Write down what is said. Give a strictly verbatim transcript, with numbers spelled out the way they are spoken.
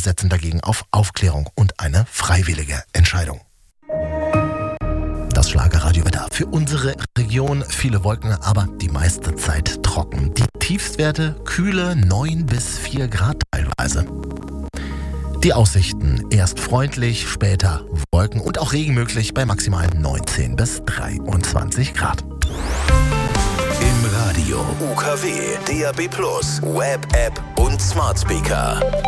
setzen dagegen auf Aufklärung und eine freiwillige Entscheidung. Das Schlagerradiowetter für unsere Region. Viele Wolken, aber die meiste Zeit trocken. Die Tiefstwerte kühle neun bis vier Grad teilweise. Die Aussichten erst freundlich, später Wolken und auch Regen möglich bei maximal neunzehn bis dreiundzwanzig Grad. Im Radio U K W, D A B plus, Web-App und Smart Speaker.